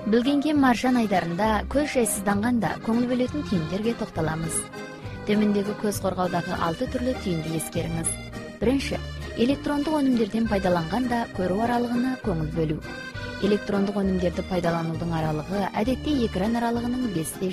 Билгенге маржан айдарында көз жайсызданганда көңүл бөлөтүн түйүндөргө токтолобуз. Төмөндөгү көз коргоодагы 6 түрлүү түйүндү эскериңиз. Биринчи, электрондук өнүмдөрдөн пайдаланганда көрүү аралыгына көңүл бөлүү. Электрондук өнүмдөрдү пайдалануудун аралыгы адетте экран аралыгынын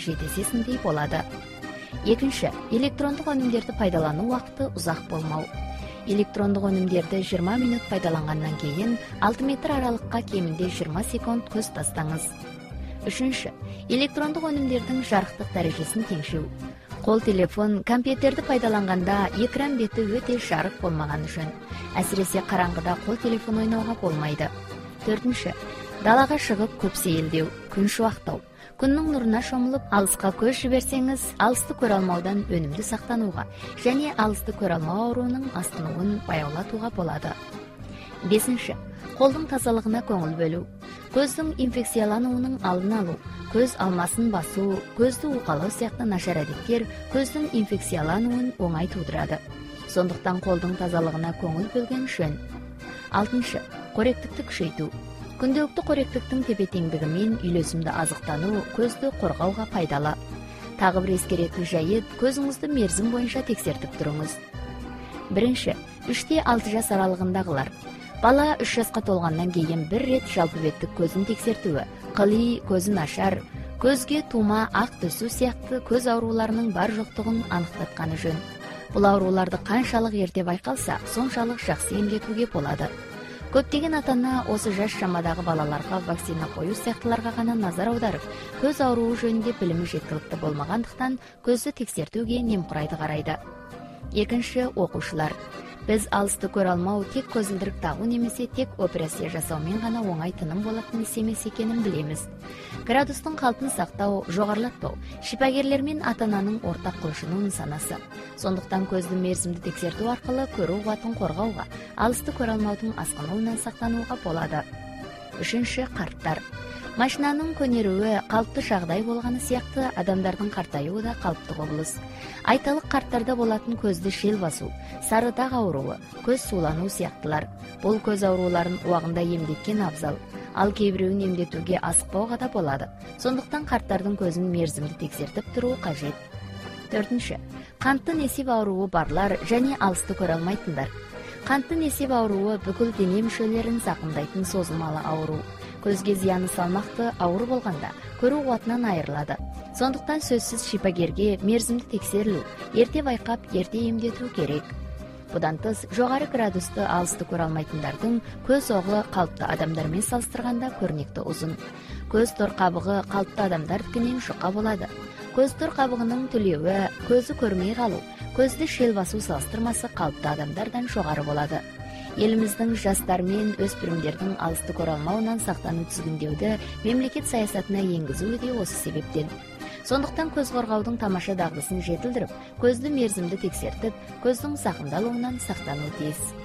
5-7 болот. Экинчи, электрондук өнүмдөрдү пайдалануу убакыты узак болмоо. Электрондук өнүмдөрдү 20 мүнөт пайдалангандан кийин 6 метр аралыкка кеминде 20 секунд көз тастаңыз. Үчүнчү, электрондук өнүмдөрдүн жарыктык дарежесин теңшүү. Кол телефон, компьютерди пайдаланганда экран бети өтө жарык болмаганы жөн. Асиресе караңгыда кол телефон ойноого болмойт. Төртүнчү, далага чыгып көп сейилдөө, күн шубактоо. Күндүн нуруна шомулуп, алыска көз жиберсеңиз, алысты көрө алмаудан өнүмдү сактанууга және алысты көрө алмоо ооруунун аскынуун баяулатууга болот. Бесинчи, колдун тазалыгына көңүл бөлүү. Көздүн инфекциялануунун алдын алуу, көз алмасын басуу, көздү укалоо сыяктуу начар адеттер көздүн инфекциялануун оңай туудурат. Сондуктан колдун тазалыгына көңүл бөлгөн жөн. Алтынчы, коректикти күчөйтүү. Күндөлүктүк коректиктин тепе-теңдиги менен үйлөсүмдү азыктануу көздү коргоого пайдалуу. Тагы бир эскеретүү жайыт, көзүңүздү мерзим боюнча текшертип туруңуз. Биринчи, 3-6 жаш аралыгындагылар. Бала 3 жашка толгандан кийин бир рет жалпы беттик көзүн текшертүүгө, кылый, көзү начар, көзгө тума, ак төсүү сыяктуу көз ооруларынын бар жоктугун аныктатканы жөн. Бул ооруларды канчалык эрте байкалса, сончалык жакшы эмгетүүгө болот. Көптөгөн ата-ана осы жаш шамадагы балаларга вакцина коюу сыяктууларга гана назар аударып, көз ооруу жөнүндө билими жеткиликтүү болмагандыктан көздү текшертүүгө немкурайды карайды. Экинчи, окуучулар. Биз алысты көрө алмоо тек көзүлдүрүк тагуу немесе тек операция жасоо менен гана оңай тыным болотун иш эмес экенин билебиз. Градустун калпын сактоо, жогорулатпоо шипагерлер менен ата-ананын ортак кылышынын нысанасы. Сондуктан көздү мерзимди текшертүү аркылуу көрүү кубатын коргоого, алысты көрө алмоодун аскынуунан сактанууга болот. Үчүнчү, карттар. Машинанын көнөрүүгө калыптуу жагдай болгону сыяктуу адамдардын картаюу да калыптуу кобулуз. Айталык карттарда болотун көздү шел басуу, сары дак ооруу, көз суулануу сыяктуулар. Бул көз ооруларын убагында эмдеткен абзал. Ал кээ бирөөнү эмдетүүгө асыкпоого да болот. Сондуктан карттардын көзүн мерзимди текшертип туруу кажет. Төртүнчү, канттын эсеп ооруу барлар және алысты көрө алмайтындар. Канттын эсеп ооруу бүкүл дене мүчөлөрүн закымдайтын созулмалуу ооруу. Көзгө зыяны салмактуу ауыр болгондо көрүү кубатынан айырылат. Сондуктан сөзсүз шипагерге мерзимди текшерилүү, эрте байкап, эрте эмдетүү керек. Будан тыш, жогору градусту алысты көрө алмайтындардын көз огу калыптуу адамдар менен салыштырганда көрнөктүү узун. Көз тор кабыгы калыптуу адамдардыкинен жука болот. Көз тор кабыгынын түлөөбү, көзү көрмөй калуу, көздү шел басуу салыштырмасы калыптуу адамдардан жогору болот. Элимиздин жаштар менен өспүрүмдөрдүн алысты көрө алмоонан сактануу түзгүндөүдө мемлекет саясатына энгизүү де осы себептен. Сондуктан көз коргоодун тамаша дагдысын жетилдирип, көздү мерзимди текшертип, көздүн закымдалуунан сактануу тиз.